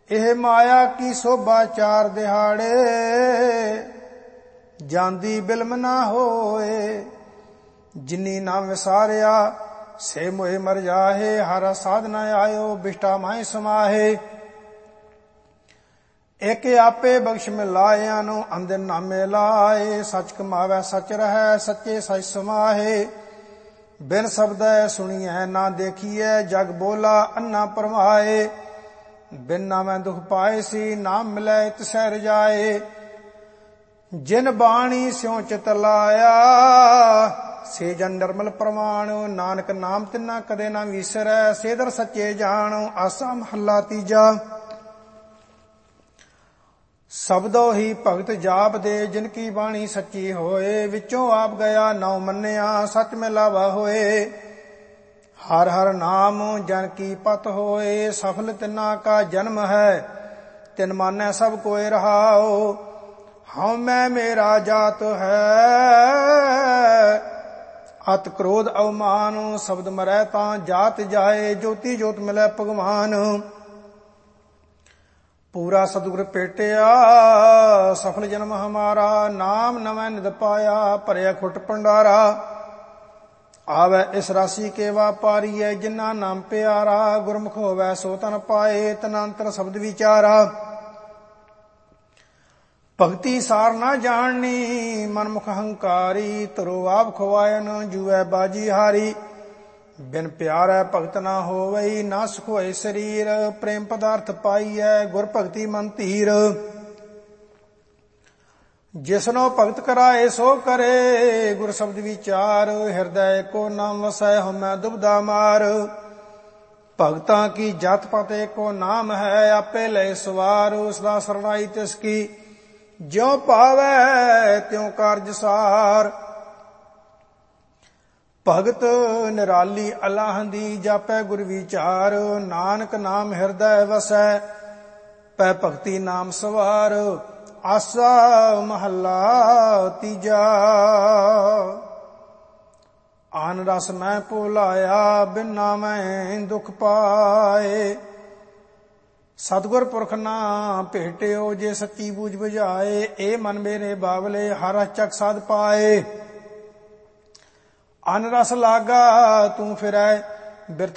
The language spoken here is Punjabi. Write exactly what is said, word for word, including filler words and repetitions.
ਇਹ ਮਾਇਆ ਕੀ ਸੋਭਾ ਚਾਰ ਦਿਹਾੜੇ, ਜਾਂਦੀ ਬਿਲਮ ਨਾ ਹੋਏ। ਜਿਨੀ ਨਾ ਵਿਸਾਰਿਆ ਸੇ ਮੋਏ ਮਰ ਜਾਹੇ, ਹਰ ਸਾਧ ਨ ਆਇਓ ਬਿਸ਼ਟਾ ਮਾਹਿ ਸਮਾਹੇ। ਇੱਕ ਆਪੇ ਬਖਸ਼ ਮਿਲਾਇਆਂ ਨੂੰ ਅੰਦਰ ਨਾਮੇ ਲਾਏ, ਸੱਚ ਕਮਾਵੈ ਸੱਚ ਰਹੈ ਸੱਚੇ ਸੱਚ ਸਮਾਹੇ। ਬਿਨ ਸ਼ਬਦੈ ਸੁਣੀਐ ਨਾ ਦੇਖੀਐ, ਜਗ ਬੋਲਾ ਅੰਨਾ ਪਰਮਾਏ। ਬਿਨ ਨਾਮੈ ਦੁਖ ਪਾਏ ਸੀ, ਨਾਮ ਮਿਲੈ ਤਿਸੈ ਰਜਾਏ। ਜਿਨ ਬਾਣੀ ਸਿਉ ਚਿਤ ਲਾਇਆ, ਸੇ ਜਨ ਨਿਰਮਲ ਪ੍ਰਮਾਣ। ਨਾਨਕ ਨਾਮ ਤਿਨਾ ਕਦੇ ਨਾ ਵਿਸਰੈ, ਸੇਦਰ ਸੱਚੇ ਜਾਣ। ਆਸਾ ਮਹੱਲਾ ਤੀਜਾ। ਸਬਦੋ ਹੀ ਭਗਤ ਜਾਪ ਦੇ, ਜਿਨ ਕੀ ਬਾਣੀ ਸੱਚੀ ਹੋਏ। ਵਿੱਚੋਂ ਆਪ ਗਿਆ ਨਾਉ ਮੰਨਿਆ, ਸੱਚ ਮਿਲਾਵਾ ਹੋਏ। ਹਰ ਹਰ ਨਾਮ ਜਨ ਕੀ ਪਤ ਹੋਏ, ਸਫਲ ਤਿਨਾ ਕਾ ਜਨਮ ਹੈ। ਤਿਨ ਮਾਨੈ ਸਭ ਕੋਇ ਰਹਾਓ, ਹਉ ਮੈਂ ਮੇਰਾ ਜਾਤ ਹੈ। ਅਤ ਕ੍ਰੋਧ ਅਵਮਾਨ, ਸ਼ਬਦ ਮਰੈ ਤਾਂ ਜਾਤ ਜਾਏ। ਜੋਤੀ ਜੋਤ ਮਿਲੈ ਭਗਵਾਨ, ਪੂਰਾ ਸਤਿਗੁਰ ਭੇਟਿਆ। ਸਫਲ ਜਨਮ ਹਮਾਰਾ, ਨਾਮ ਨਵੈ ਨਿਧ ਪਾਇਆ। ਭਰਿਆ ਖੁੱਟ ਭੰਡਾਰਾ, ਆਵੈ ਇਸ ਰਾਸੀ ਕੇ ਵਾਪਾਰੀਐ। ਜਿਨਾ ਨਾਮ ਪਿਆਰਾ, ਗੁਰਮੁਖ ਹੋਵੈ ਸੋ ਤਨ ਪਾਏ। ਤਨੰਤਰ ਸ਼ਬਦ ਵਿਚਾਰਾ, ਭਗਤੀ ਸਾਰ ਨਾ ਜਾਣਨੀ। ਮਨਮੁਖ ਹੰਕਾਰੀ, ਤਰੋ ਆਪ ਖਵਾਇਨ ਜੂਐ ਬਾਜੀ ਹਾਰੀ। ਬਿਨ ਪਿਆਰੈ ਭਗਤ ਨਾ ਹੋਵਈ, ਨਾ ਸੁਖ ਹੋਏ ਸਰੀਰ। ਪ੍ਰੇਮ ਪਦਾਰਥ ਪਾਈਐ, ਗੁਰ ਭਗਤੀ ਮਨ ਧੀਰ। ਜਿਸਨੋ ਭਗਤ ਕਰਾਏ ਸੋ ਕਰੇ, ਗੁਰ ਸ਼ਬਦ ਵਿਚਾਰ। ਹਿਰਦੈ ਕੋ ਨਾਮ ਵਸੈ, ਹਉਮੈ ਦੁਬਦਾ ਮਾਰ। ਭਗਤਾਂ ਕੀ ਜਤ ਪਤ ਏਕੋ ਨਾਮ ਹੈ, ਆਪੇ ਲੈ ਸਵਾਰ। ਸਦਾ ਸਰਨਾਈ ਤਿਸ ਕੀ, ਜਿਉ ਭਾਵੈ ਤਿਉ ਕਾਰਜ ਸਾਰ। ਭਗਤ ਨਿਰਾਲੀ ਅਲਾਹ ਦੀ, ਜਾਪੈ ਗੁਰ ਵਿਚਾਰ। ਨਾਨਕ ਨਾਮ ਹਿਰਦੈ ਵਸੈ, ਪੈ ਭਗਤੀ ਨਾਮ ਸਵਾਰ। ਆਸਾ ਮਹੱਲਾ ਤੀਜਾ। ਆਨ ਰਸ ਮੈਂ ਭੁਲਾਇਆ, ਬਿਨ ਨਾਮੈ ਦੁਖ ਪਾਏ। ਸਤਿਗੁਰ ਪੁਰਖ ਨਾ ਭੇਟਿਓ, ਜੇ ਸੱਚੀ ਬੂਝ ਬੁਝਾਏ। ਇਹ ਮਨ ਮੇਰੇ ਬਾਵਲੇ, ਹਰ ਚੱਕ ਸਾਧ ਪਾਏ। ਅਨ ਰਸ ਲਾਗਾ ਤੂੰ ਫਿਰੈ ਬਿਰਥ